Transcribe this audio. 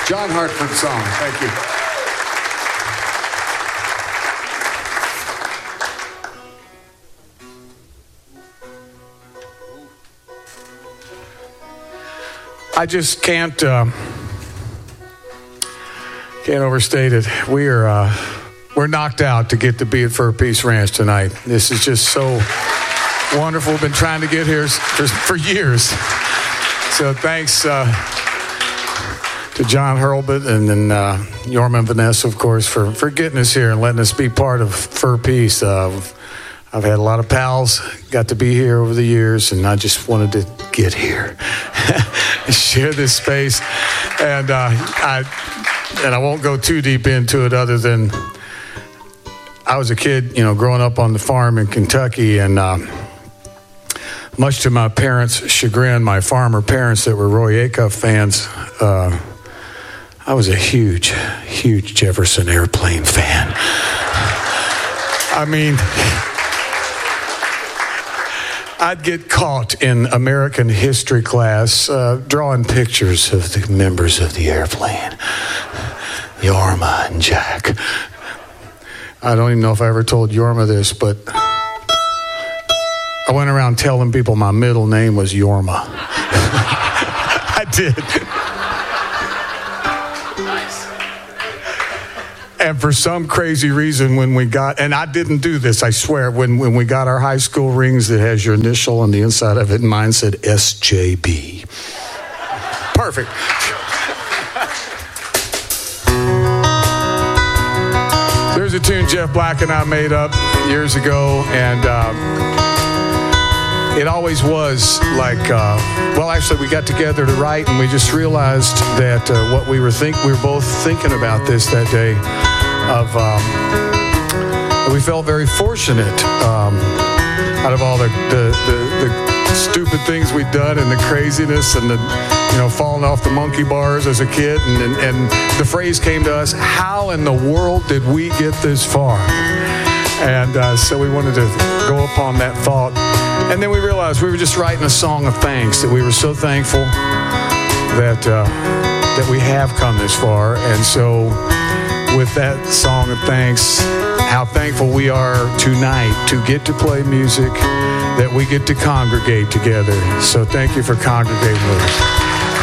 John Hartford song. Thank you. I just can't overstate it. We're knocked out to get to be at Fur Peace Ranch tonight. This is just so wonderful. We've been trying to get here for years. So thanks to John Hurlbut and then Yorma and Vanessa, of course, for getting us here and letting us be part of Fur Peace. I've had a lot of pals, got to be here over the years, and I just wanted to get here and share this space. And I won't go too deep into it other than I was a kid, growing up on the farm in Kentucky, and much to my parents' chagrin, my farmer parents that were Roy Acuff fans, I was a huge, huge Jefferson Airplane fan. I mean, I'd get caught in American history class drawing pictures of the members of the airplane, Yorma and Jack. I don't even know if I ever told Yorma this, but I went around telling people my middle name was Yorma. I did. And for some crazy reason, when we got, and I didn't do this, I swear, when we got our high school rings that has your initial on the inside of it, and mine said SJB. Perfect. There's a tune Jeff Black and I made up years ago, and it always was like, actually we got together to write, and we just realized that what we were both thinking about this that day, we felt very fortunate out of all the stupid things we'd done and the craziness and the falling off the monkey bars as a kid, and the phrase came to us, how in the world did we get this far? And so we wanted to go upon that thought. And then we realized we were just writing a song of thanks, that we were so thankful that we have come this far. And so with that song of thanks, how thankful we are tonight to get to play music, that we get to congregate together. So thank you for congregating with us.